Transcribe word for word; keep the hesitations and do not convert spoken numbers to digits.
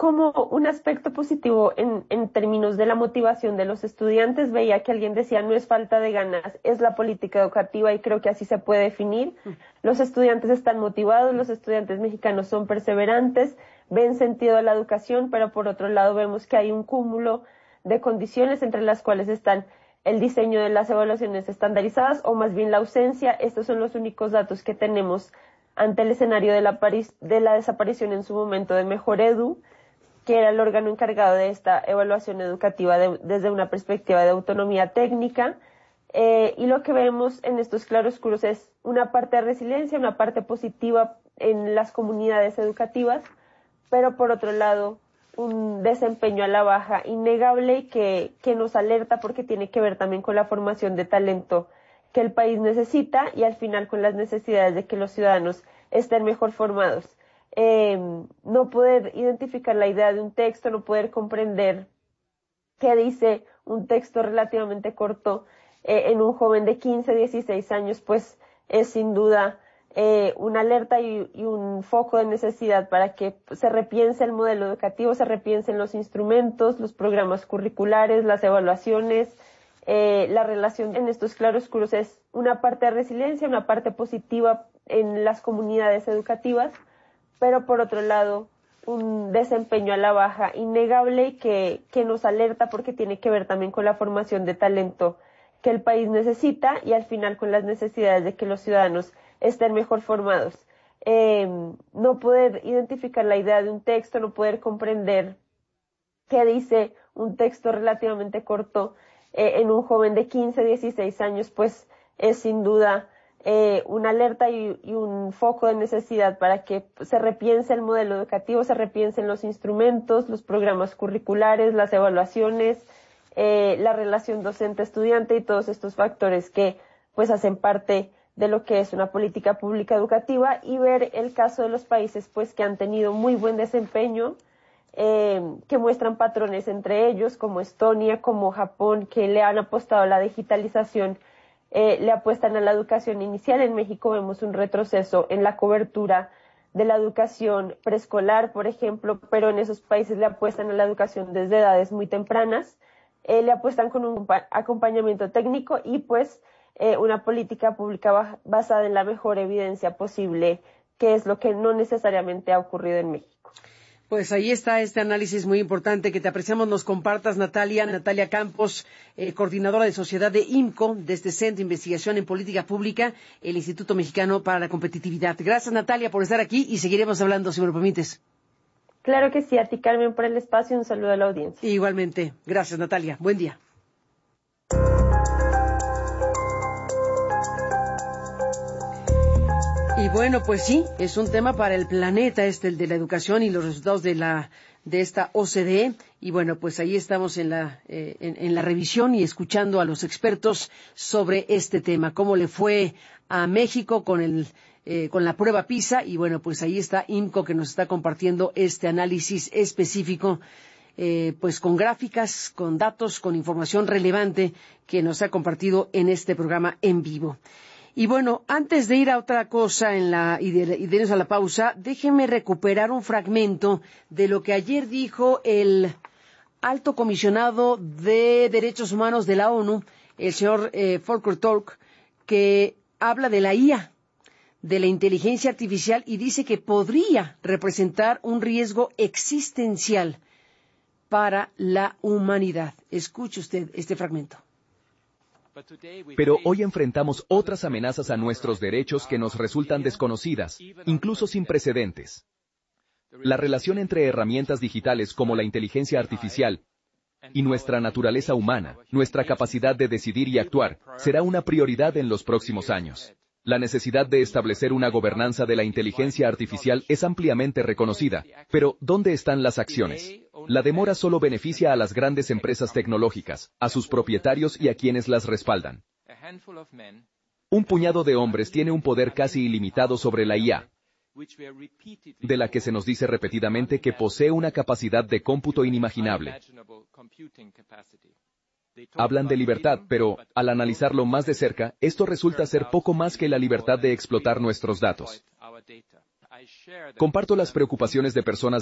como un aspecto positivo en, en términos de la motivación de los estudiantes. Veía que alguien decía, no es falta de ganas, es la política educativa, y creo que así se puede definir. Los estudiantes están motivados, los estudiantes mexicanos son perseverantes, ven sentido a la educación, pero por otro lado vemos que hay un cúmulo de condiciones entre las cuales están el diseño de las evaluaciones estandarizadas, o más bien la ausencia. Estos son los únicos datos que tenemos ante el escenario de la, de la desaparición en su momento de Mejoredu, que era el órgano encargado de esta evaluación educativa de, desde una perspectiva de autonomía técnica. Eh, y lo que vemos en estos claroscuros es una parte de resiliencia, una parte positiva en las comunidades educativas, pero por otro lado un desempeño a la baja innegable y que, que nos alerta, porque tiene que ver también con la formación de talento que el país necesita, y al final con las necesidades de que los ciudadanos estén mejor formados. Eh, no poder identificar la idea de un texto, no poder comprender qué dice un texto relativamente corto eh, en un joven de quince, dieciséis años, pues es sin duda eh, una alerta y, y un foco de necesidad para que se repiense el modelo educativo, se repiensen los instrumentos, los programas curriculares, las evaluaciones. Eh, la relación en estos claroscuros es una parte de resiliencia, una parte positiva en las comunidades educativas, pero por otro lado un desempeño a la baja innegable y que, que nos alerta, porque tiene que ver también con la formación de talento que el país necesita, y al final con las necesidades de que los ciudadanos estén mejor formados. Eh, no poder identificar la idea de un texto, no poder comprender qué dice un texto relativamente corto eh, en un joven de quince, dieciséis años, pues es sin duda eh, una alerta y, y un foco de necesidad para que se repiense el modelo educativo, se repiensen los instrumentos, los programas curriculares, las evaluaciones, eh, la relación docente-estudiante y todos estos factores que pues hacen parte de lo que es una política pública educativa, y ver el caso de los países pues que han tenido muy buen desempeño, eh, que muestran patrones entre ellos, como Estonia, como Japón, que le han apostado a la digitalización, eh, le apuestan a la educación inicial. En México vemos un retroceso en la cobertura de la educación preescolar, por ejemplo, pero en esos países le apuestan a la educación desde edades muy tempranas, eh, le apuestan con un acompañamiento técnico y pues eh, una política pública basada en la mejor evidencia posible, que es lo que no necesariamente ha ocurrido en México. Pues ahí está este análisis muy importante que te apreciamos, nos compartas, Natalia. Natalia Campos, eh, coordinadora de sociedad de I M C O, de este Centro de Investigación en Política Pública, el Instituto Mexicano para la Competitividad. Gracias, Natalia, por estar aquí, y seguiremos hablando, si me lo permites. Claro que sí, a ti, Carmen, por el espacio, y un saludo a la audiencia. Igualmente. Gracias, Natalia. Buen día. Y bueno, pues sí, es un tema para el planeta este, el de la educación y los resultados de la de esta O C D E. Y bueno, pues ahí estamos en la eh, en, en la revisión y escuchando a los expertos sobre este tema, cómo le fue a México con el eh, con la prueba PISA. Y bueno, pues ahí está I M C O, que nos está compartiendo este análisis específico, eh, pues con gráficas, con datos, con información relevante que nos ha compartido en este programa en vivo. Y bueno, antes de ir a otra cosa en la, y, de, y de irnos a la pausa, déjenme recuperar un fragmento de lo que ayer dijo el alto comisionado de Derechos Humanos de la ONU, el señor eh, Volker Turk, que habla de la I A, de la inteligencia artificial, y dice que podría representar un riesgo existencial para la humanidad. Escuche usted este fragmento. Pero hoy enfrentamos otras amenazas a nuestros derechos que nos resultan desconocidas, incluso sin precedentes. La relación entre herramientas digitales como la inteligencia artificial y nuestra naturaleza humana, nuestra capacidad de decidir y actuar, será una prioridad en los próximos años. La necesidad de establecer una gobernanza de la inteligencia artificial es ampliamente reconocida, pero ¿dónde están las acciones? La demora solo beneficia a las grandes empresas tecnológicas, a sus propietarios y a quienes las respaldan. Un puñado de hombres tiene un poder casi ilimitado sobre la I A, de la que se nos dice repetidamente que posee una capacidad de cómputo inimaginable. Hablan de libertad, pero, al analizarlo más de cerca, esto resulta ser poco más que la libertad de explotar nuestros datos. Comparto las preocupaciones de personas